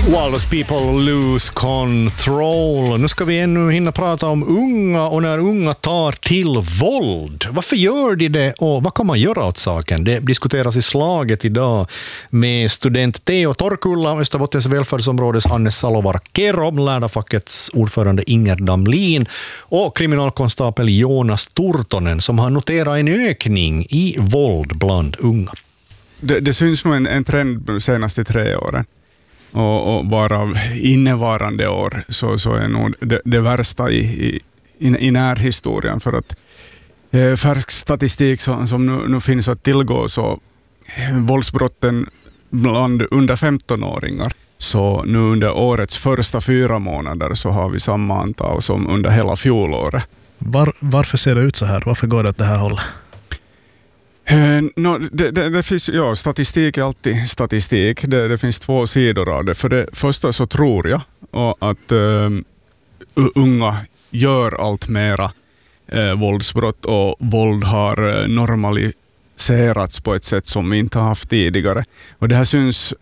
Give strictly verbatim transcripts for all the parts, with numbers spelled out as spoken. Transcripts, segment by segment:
Walrus people lose control. Nu ska vi ännu hinna prata om unga och när unga tar till våld. Varför gör de det och vad kan man göra åt saken? Det diskuteras i slaget idag med student Teo Torkulla, Österbottens välfärdsområdes Anne Salovaara-Kero, Lärarfackets ordförande Inger Damlin och kriminalkonstapel Jonas Turtonen som har noterat en ökning i våld bland unga. Det, det syns nog en, en trend de senaste tre åren. Och, och bara innevarande år så, så är nog det, det värsta i, i, i närhistorien. För att eh, färsk statistik som, som nu, nu finns att tillgå så eh, våldsbrotten bland under femton-åringar. Så nu under årets första fyra månader så har vi samma antal som under hela fjolåret. Var, varför ser det ut så här? Varför går det åt det här hållet? Uh, no, det, det, det finns, ja, statistik är alltid statistik. Det, det finns två sidor av det. För det första så tror jag att uh, unga gör allt mera uh, våldsbrott och våld har uh, normaliserats på ett sätt som vi inte har haft tidigare. Och det här syns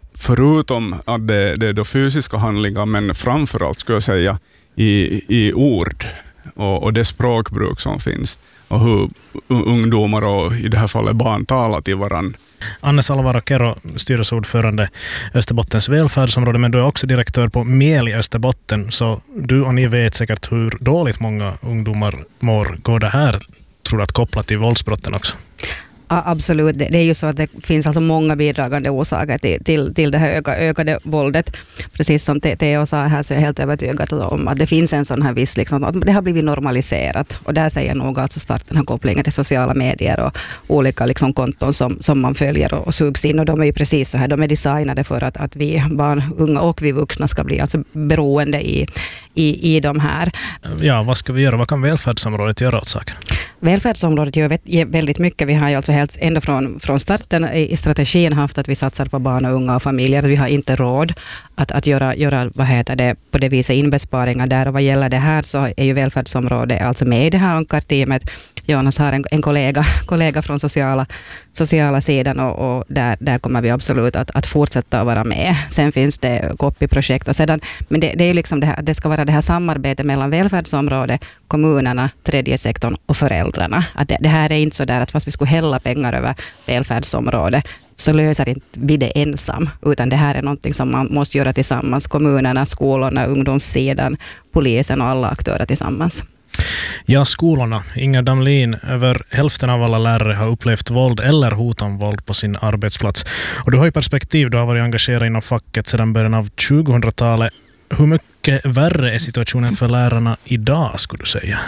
förutom att det, det är då fysiska handlingar, men framförallt skulle jag säga i, i ord och, och det språkbruk som finns. Och hur ungdomar och i det här fallet barn talar till varandra. Anne Salovaara-Kero, styrelseordförande Österbottens välfärdsområde, men du är också direktör på Mel i Österbotten, så du och ni vet säkert hur dåligt många ungdomar mår. Går det här, tror du, att koppla till våldsbrotten också? Ja, absolut. Det är ju så att det finns alltså många bidragande orsaker till, till, till det här öka, ökade våldet. Precis som Theo sa här så är jag helt övertygad om att det finns en sån här viss, liksom, att det har blivit normaliserat. Och där säger nog alltså starkt den här kopplingen till sociala medier och olika liksom, konton som, som man följer och, och sugs in. Och de är ju precis så här, de är designade för att, att vi barn, unga och vi vuxna ska bli alltså beroende i, i, i de här. Ja, vad ska vi göra? Vad kan välfärdsområdet göra åt saker? Välfärdsområdet gör väldigt mycket. Vi har ju alltså helt ända från, från starten i strategin haft att vi satsar på barn och unga och familjer. Vi har inte råd att, att göra, göra vad heter det, på det viset inbesparingar där. Och vad gäller det här så är ju välfärdsområdet alltså med i det här Ankar-teamet. Jonas har en, en kollega, kollega från sociala, sociala sidan och, och där, där kommer vi absolut att, att fortsätta att vara med. Sen finns det Koppi-projekt och sedan, men det, det är ju liksom det här, det ska vara det här samarbetet mellan välfärdsområdet, kommunerna, tredje sektorn och föräldrarna. Att det, det här är inte så där att fast vi skulle hälla pengar över välfärdsområdet så löser inte vi det ensam, utan det här är någonting som man måste göra tillsammans. Kommunerna, skolorna, ungdomssidan, polisen och alla aktörer tillsammans. Ja, skolorna. Inger Damlin, över hälften av alla lärare har upplevt våld eller hot om våld på sin arbetsplats. Och du har ju perspektiv, du har varit engagerad inom facket sedan början av tjugohundratalet. Hur mycket värre är situationen för lärarna idag, skulle du säga?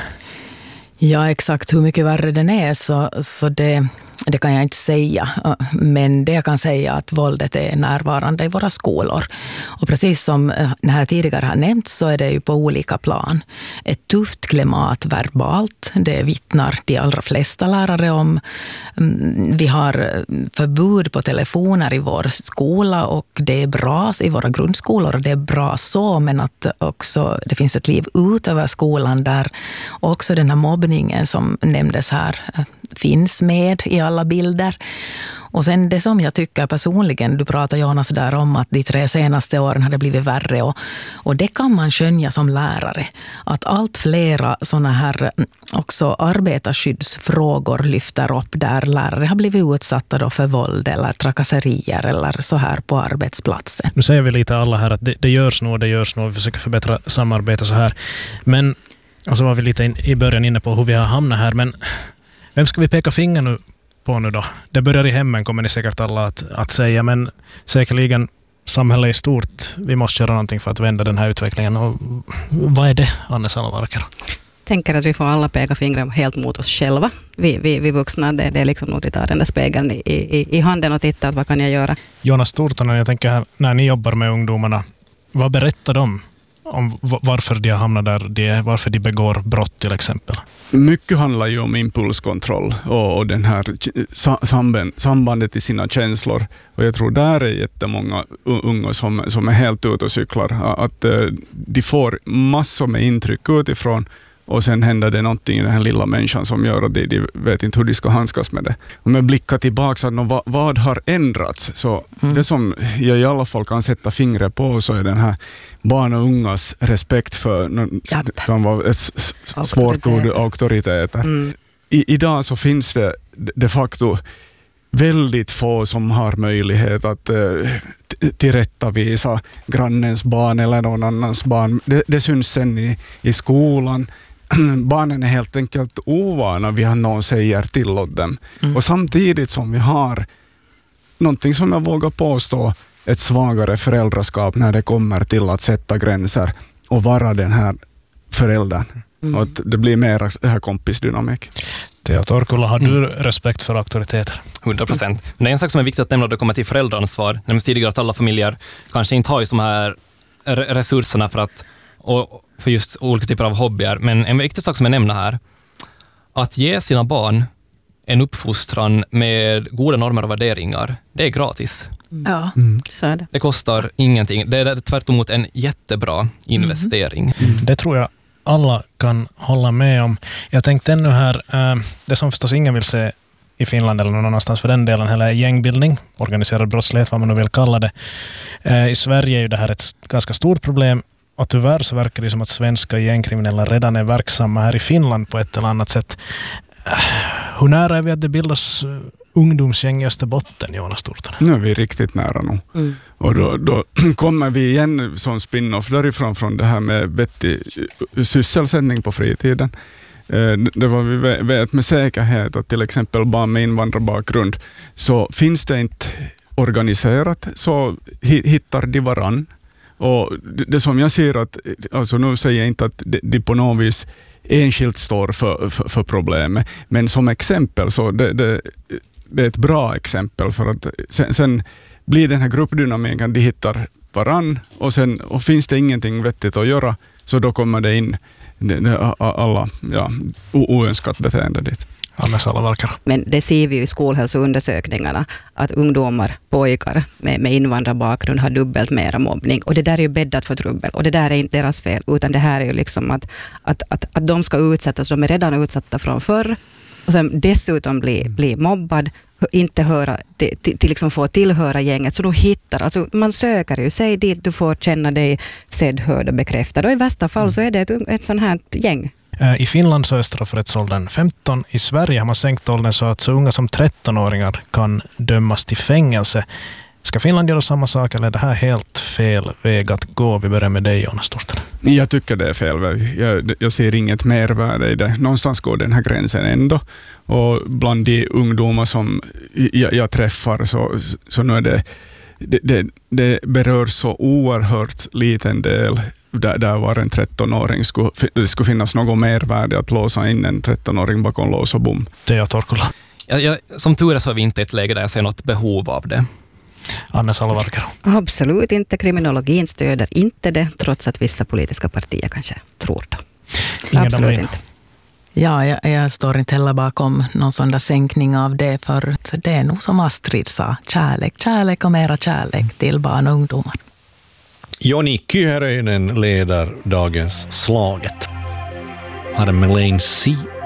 Ja, exakt hur mycket värre den är så, så det, det kan jag inte säga. Men det jag kan säga är att våldet är närvarande i våra skolor. Och precis som det här tidigare har nämnt så är det ju på olika plan. Ett tufft klimat verbalt, det vittnar de allra flesta lärare om. Vi har förbud på telefoner i vår skola och det är bra i våra grundskolor och det är bra så, men att också det finns ett liv utöver skolan där också den här mobbningen som nämndes här finns med i alla bilder. Och sen det som jag tycker personligen, du pratar Jonas där om att de tre senaste åren har det blivit värre och, och det kan man skönja som lärare. Att allt flera sådana här också arbetarskyddsfrågor lyfter upp där lärare har blivit utsatta då för våld eller trakasserier eller så här på arbetsplatsen. Nu säger vi lite alla här att det, det görs nog, det görs nog, vi försöker förbättra samarbete så här. Men, och så var vi lite in, i början inne på hur vi har hamnat här, men vem ska vi peka finger nu på nu då? Det börjar i hemmen, kommer ni säkert alla att, att säga, men säkerligen samhället i stort. Vi måste göra någonting för att vända den här utvecklingen. Och vad är det, Anne Salovaara-Kero? Jag tänker att vi får alla peka fingrar helt mot oss själva. Vi, vi, vi vuxna, det, det är liksom nog att ta den där spegeln i, i, i handen och titta att vad kan jag göra. Jonas Turtonen, jag tänker här, när ni jobbar med ungdomarna, vad berättar de om varför de har hamnat där de är, varför de begår brott till exempel? Mycket handlar ju om impulskontroll och, och den här samband, sambandet i sina känslor. Och jag tror där är jättemånga unga som, som är helt ute och cyklar. Att uh, de får massor med intryck utifrån och sen händer det någonting i den här lilla människan som gör att de, de vet inte hur de ska handskas med det. Om jag blickar tillbaka att vad, vad har ändrats, så mm. det som jag i alla fall kan sätta fingret på så är den här barn och ungas respekt för, det kan vara ett svårt ord, auktoriteter. Mm. I, idag så finns det de facto väldigt få som har möjlighet att eh, tillrättavisa grannens barn eller någon annans barn. Det, det syns sen i, i skolan. Barnen är helt enkelt ovana vid att någon säger till åt dem. Mm. Och samtidigt som vi har någonting som jag vågar påstå, ett svagare föräldraskap när det kommer till att sätta gränser och vara den här föräldern. Mm. Och att det blir mer det här kompisdynamik. Teo Torkula, har du respekt för auktoriteter? hundra procent. Men det är en sak som är viktigt att nämna när det kommer till föräldraansvar. Nämligen tidigare att alla familjer kanske inte har just de här resurserna för att och för just olika typer av hobbyer. Men en viktig sak som jag nämner här, att ge sina barn en uppfostran med goda normer och värderingar, det är gratis. Mm. Ja, mm. så är det. Det kostar ingenting. Det är tvärtom mot en jättebra investering. Mm. Det tror jag alla kan hålla med om. Jag tänkte ännu här, det som förstås ingen vill se i Finland eller någon annanstans för den delen, heller gängbildning, organiserad brottslighet, vad man nu vill kalla det. I Sverige är ju det här ett ganska stort problem, och tyvärr så verkar det som att svenska gängkriminella redan är verksamma här i Finland på ett eller annat sätt. Hur nära är vi att det bildas ungdomsgäng i Österbotten, Jonas Tortonen? Nu är vi riktigt nära nu. Mm. Och då, då kommer vi igen som spin-off därifrån från det här med vettig sysselsättning på fritiden. Det var vi vet med säkerhet att till exempel barn med invandrarbakgrund, så finns det inte organiserat så hittar de varann. Och det som jag ser att, alltså nu säger jag inte att de på något vis enskilt står för, för, för problemet, men som exempel så det, det, det är ett bra exempel för att sen, sen blir den här gruppdynamiken, de hittar varann och sen och finns det ingenting vettigt att göra, så då kommer det in alla ja, oönskat beteende dit. Men det ser vi ju i skolhälsoundersökningarna att ungdomar, pojkar med, med invandrarbakgrund har dubbelt mera mobbning, och det där är ju bäddat för trubbel, och det där är inte deras fel, utan det här är ju liksom att, att, att, att de ska utsättas, de är redan utsatta från förr och sen dessutom bli, bli mobbad, inte höra, till, till liksom få tillhöra gänget, så då hittar, alltså man söker ju, säg dit du får känna dig sedd, hörd och bekräftad, och i värsta fall så är det ett, ett sånt här gäng. I Finland så är straffrättsåldern femton. I Sverige har man sänkt åldern så att så unga som tretton-åringar kan dömas till fängelse. Ska Finland göra samma sak, eller är det här helt fel väg att gå? Vi börjar med dig, Jonas Tortonen. Jag tycker det är fel väg. Jag, jag ser inget mervärde i det. Någonstans går den här gränsen ändå. Och bland de ungdomar som jag, jag träffar så, så nu är det, det, det, det berör så oerhört liten del. Där, där var en tretton-åring skulle, det skulle finnas något mervärde att låsa in en tretton-åring bakom lås och bom. Teo Torkula. Jag, jag, som tur är så är vi inte i ett läge där jag ser något behov av det. Anna Salovarkero. Absolut inte. Kriminologin stöder inte det, trots att vissa politiska partier kanske tror det. Ingen Absolut inte. Ja, jag, jag står inte heller bakom någon sån där sänkning av det, för det är nog som Astrid sa, kärlek, kärlek och mera kärlek till barn och ungdomar. Joni Kyhäröinen leder dagens Slaget. Adam Melaine C.